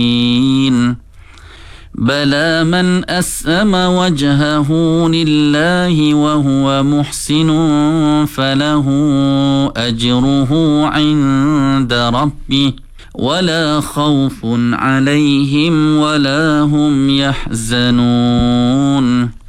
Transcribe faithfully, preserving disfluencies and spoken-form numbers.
بلى من أسلم وجهه لله وهو محسن فله أجره عند ربه ولا خوف عليهم ولا هم يحزنون.